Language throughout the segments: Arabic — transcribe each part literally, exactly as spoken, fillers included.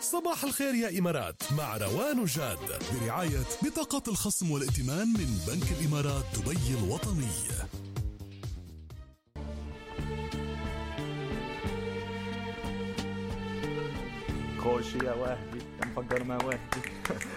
صباح الخير يا إمارات مع روان وجاد برعاية بطاقة الخصم والائتمان من بنك الإمارات دبي الوطني. خوش يا وهدي يا مفجر ما وهدي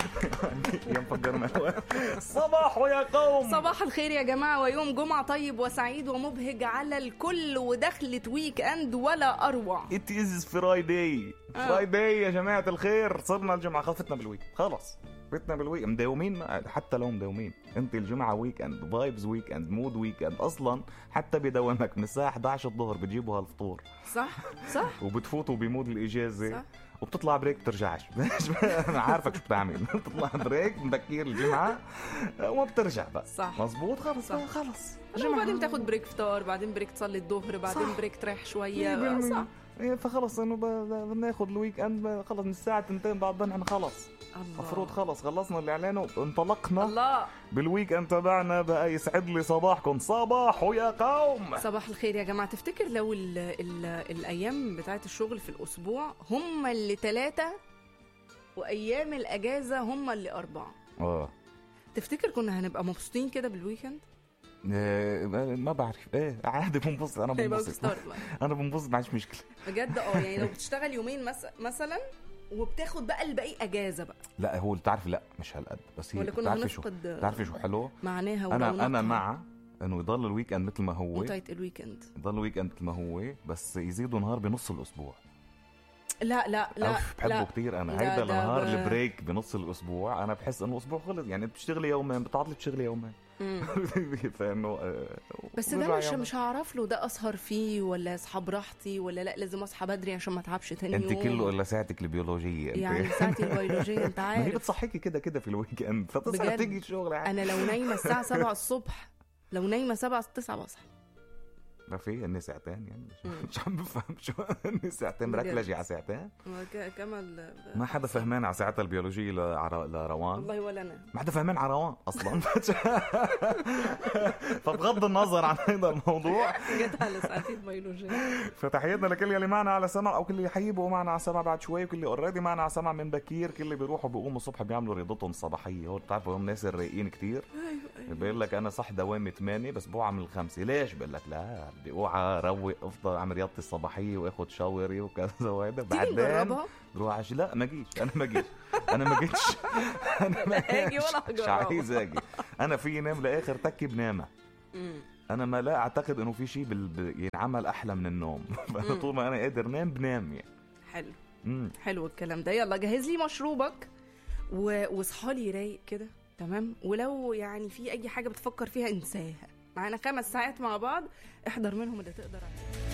يا مفجر ما وهدي. صباح يا قوم، صباح الخير يا جماعة، ويوم جمعة طيب وسعيد ومبهج على الكل، ودخلت ويك اند ولا أروع. It is Friday Friday يا جماعة الخير. صرنا الجمعة، خلصتنا بالويك، خلص فتنا بالويك. مداومين حتى لو مداومين انت الجمعة ويك اند، فايبز ويك اند، مود ويك اند. اصلا حتى بدوامك من الساعة إحدى عشر الظهر بتجيبوا هالفطور، صح صح وبتفوتوا بمود الإجازة، صح. وبتطلع بريك بترجعش. انا عارفك شو بتعمل. بتطلع بريك مبكير الجمعة وما بترجع بقى. صح مظبوط. خلص صح. خلص بعدين بتاخد بريك فطار، بعدين بريك تصلي الظهر، بعدين صح. بريك تريح شوية. صح. فخلص انه بدنا ناخذ الويك اند. خلص من الساعة اثنتين بعد نحن خلص مفروض خلص خلصنا الاعلان وانطلقنا الله بالويك اند تبعنا. بقى يسعد لي صباحكم. صباح يا قوم. صباح الخير يا جماعة. تفتكر لو ال ال الأيام بتاعت الشغل في الأسبوع هم اللي ثلاثة وأيام الأجازة هم اللي أربعة، اه تفتكر كنا هنبقى مبسوطين كده بالويكند؟ إيه ما بعرف. ايه عادي بنبسط. انا بنبسط انا بنبسط، ما عنديش مشكله بجد. اه يعني لو بتشتغل يومين مس... مثلا وبتاخد بقى الباقي اجازه بقى. لا هو تعرف، لا مش هالقد، بس هي تعرفي شو تعرفي شو حلو معناها. انا انا مع انه يضل الويك اند مثل ما هو، انتهت الويكند يضل الويك اند مثل ما هو، بس يزيدوا نهار بنص الاسبوع. لا لا لا بحبه كتير انا. هيدا نهار البريك بنص الاسبوع. انا بحس انه الاسبوع خلص، يعني بتشتغلي يومين بتعطلي تشتغلي يومين. فانه بس ده مش مش هعرف له ده اسهر فيه ولا اصحى براحتي ولا لا لازم اصحى بدري عشان ما اتعبش تاني انت يوم. انت كله الا ساعتك البيولوجيه. يعني ساعتي البيولوجيه انت عارف هي بتصحيكي كده كده في الويك اند، فتصحي تيجي الشغل عادي. انا لو نايمه الساعه سبعة الصبح، لو نايمه سبعة تسعة بصحى. ما في اني ساعتين يعني مش عم بفهم شو اني ساعتين مركلجي على ساعتين. كمل ما حدا فهمان على ساعتها البيولوجيه لروان والله ولا انا. ما حدا فهمان على روان اصلا. فبغض النظر عن هذا الموضوع جت على ساعتين بيولوجيه. فتحياتنا لكل اللي معنا على سمع، او كل اللي حيبقوا معنا على سمع بعد شوي، وكل اللي اوريدي معنا على سمع من بكير، كل اللي بيروحوا بيقوموا الصبح بيعملوا رياضتهم الصباحيه. هو بتعرفوا هم ناس الرايقين كتير. بيقول لك انا صح دوامي ثمانية بس بوعى من الخمسة. ليش؟ بقول لك لا بدي اوعى روق افضل اعمل رياضتي الصباحيه واخد شاوري وكذا وهذا. بعدين بروح عش... لا ما جيش انا ما جيش انا ما جيش انا ما اجي ولا مش عايز اجي. انا في نام لاخر تكي بنامه. انا ما لا اعتقد انه في شيء بال... ينعمل احلى من النوم. طول ما انا قادر نام بنام يعني. حلو مم. حلو الكلام ده. يلا جهز لي مشروبك و... واصحى لي رايق كده تمام. ولو يعني في اي حاجه بتفكر فيها انساها. معانا خمس ساعات مع بعض، احضر منهم اللي تقدر عليه.